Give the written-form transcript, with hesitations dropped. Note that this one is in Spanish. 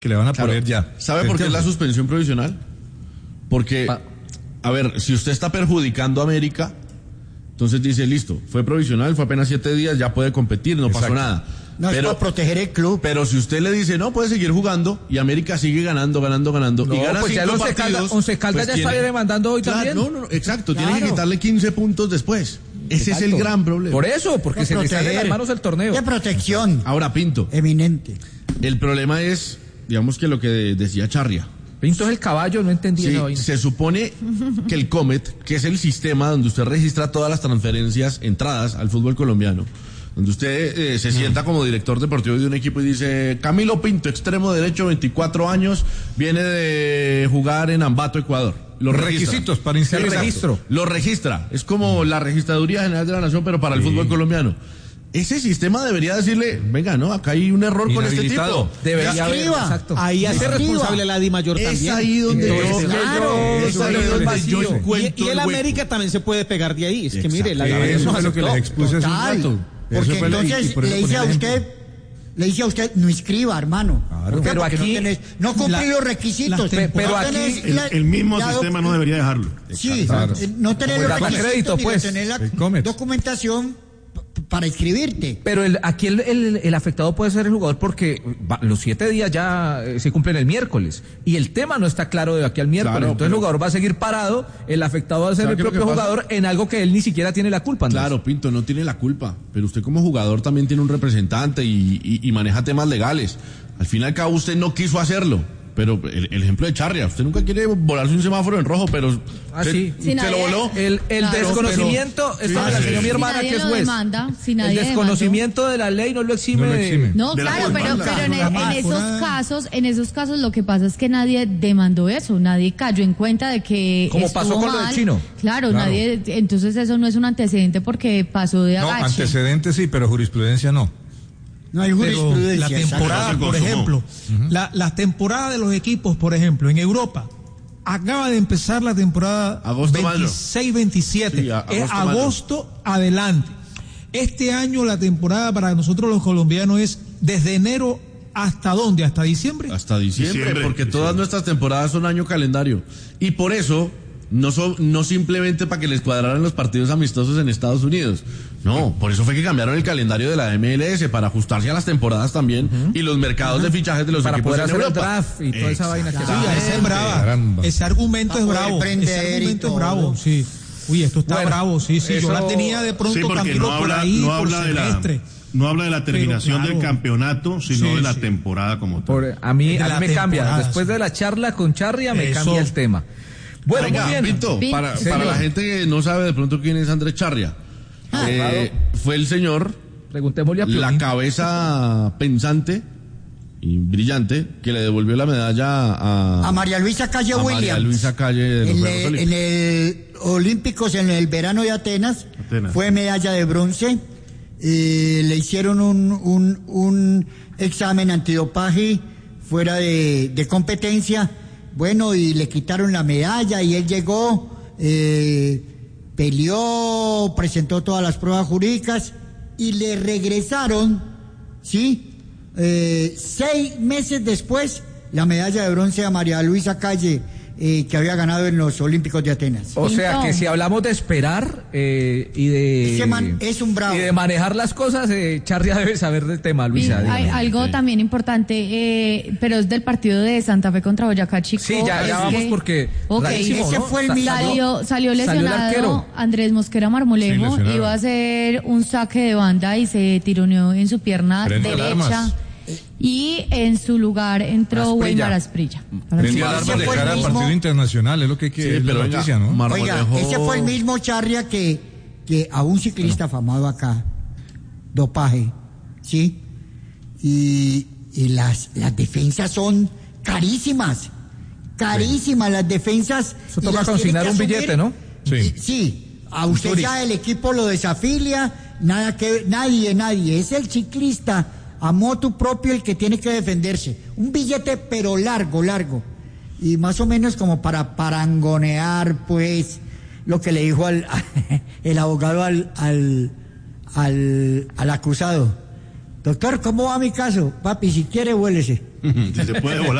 que le van a poner ya. ¿Sabe por qué es la suspensión provisional? Porque, a ver, si usted está perjudicando a América, entonces dice, listo, fue provisional, fue apenas 7 días, ya puede competir, no pasó nada. No, pero, es para proteger el club. Pero si usted le dice, no, puede seguir jugando, y América sigue ganando, No, y gana pues 5 partidos... Once Caldas ya está demandando hoy también. No, exacto, tiene que quitarle 15 puntos después. Ese es el gran problema. Por eso, porque se le sale de las manos el torneo. De protección. Ahora, Pinto. Eminente. El problema es, digamos que lo que decía Charria. Pinto es el caballo, no entendí esa vaina. Se supone que el Comet, que es el sistema donde usted registra todas las transferencias, entradas al fútbol colombiano, donde usted se sienta como director deportivo de un equipo y dice, Camilo Pinto, extremo derecho, 24 años, viene de jugar en Ambato, Ecuador. Los requisitos para inscribir el registro. Lo registra. Es como la Registraduría General de la Nación, pero para el fútbol colombiano. Ese sistema debería decirle, venga, no, acá hay un error con este tipo. Debería haber, exacto. Ahí hace responsable la DIMAYOR también. Es ahí donde yo encuentro. Y el América también se puede pegar de ahí. Es que mire, eso es lo que les expuse hace un rato. Porque entonces le dice a usted, no inscriba, hermano. Claro. Pero aquí no cumplí los requisitos. Pero aquí el mismo sistema no debería dejarlo. Sí, no tener los requisitos, pues, tener la documentación para inscribirte. Pero aquí el afectado puede ser el jugador porque los 7 días ya se cumplen el miércoles y el tema no está claro de aquí al miércoles. Claro, entonces el jugador va a seguir parado, el afectado va a ser el propio jugador en algo que él ni siquiera tiene la culpa. Andrés. Claro, Pinto, no tiene la culpa, pero usted como jugador también tiene un representante y maneja temas legales. Al fin y al cabo usted no quiso hacerlo. Pero el ejemplo de Charria, usted nunca quiere volarse un semáforo en rojo, pero sí. Se lo voló. El desconocimiento, esto me la enseñó mi hermana que es juez. El desconocimiento de la ley no lo exime. No, claro, pero en esos casos lo que pasa es que nadie demandó eso, nadie cayó en cuenta de que como pasó con lo del Chino. Claro, nadie, entonces eso no es un antecedente porque pasó de agache. No, antecedentes sí, pero jurisprudencia no. No hay jurisprudencia. La temporada, por ejemplo, la temporada de los equipos, por ejemplo, en Europa, acaba de empezar la temporada 26-27, es agosto adelante. Este año la temporada para nosotros los colombianos es desde enero ¿hasta dónde? ¿Hasta diciembre? Hasta diciembre, porque todas nuestras temporadas son año calendario. Y por eso, no simplemente para que les cuadraran los partidos amistosos en Estados Unidos. No, por eso fue que cambiaron el calendario de la MLS para ajustarse a las temporadas también y los mercados de fichajes de los para equipos poder en hacer Europa. El draft y toda esa vaina que esa es brava. Caramba. Ese argumento es bravo. Ese argumento es bravo, sí. Uy, esto está bravo, sí. Eso, yo la tenía de pronto Camilo por ahí, por semestre. No habla de la terminación del campeonato, sino de la temporada como tal. A mí me cambia. Después de la charla con Charria me cambia el tema. Bueno, venga, muy bien. Pinto, para la gente que no sabe de pronto quién es Andrés Charria, fue el señor, preguntémosle a Piolín, la cabeza pensante y brillante que le devolvió la medalla a María Luisa Calle Williams. María Luisa Calle de los Juegos en el Olímpicos en el verano de Atenas. Fue medalla de bronce. Le hicieron un examen antidopaje fuera de competencia. Bueno, y le quitaron la medalla y él llegó, peleó, presentó todas las pruebas jurídicas y le regresaron, ¿sí? 6 meses después, la medalla de bronce a María Luisa Calle, que había ganado en los Olímpicos de Atenas. O sea que si hablamos de esperar y de... Ese man es un bravo. Y de manejar las cosas, Charria debe saber del tema, Luisa. Hay algo también importante, pero es del partido de Santa Fe contra Boyacá Chico. Sí, ya vamos porque... Ese fue el mismo. Salió lesionado Andrés Mosquera Marmolejo, iba a hacer un saque de banda y se tironeó en su pierna derecha. Y en su lugar entró Weimar Asprilla. Prendió alarmas de cara al partido internacional, es lo que hay que la noticia, ¿no? Oiga, ese fue el mismo Charria que a un ciclista afamado acá, dopaje, ¿sí? Y las defensas son carísimas, las defensas. Eso toca consignar un billete, ¿no? Sí, a usted ya el equipo lo desafilia, nadie, es el ciclista a motu propio el que tiene que defenderse. Un billete pero largo. Y más o menos como para parangonear, pues, lo que le dijo el abogado al acusado. Doctor, ¿cómo va mi caso? Papi, si quiere, vuélese. Si se puede volar.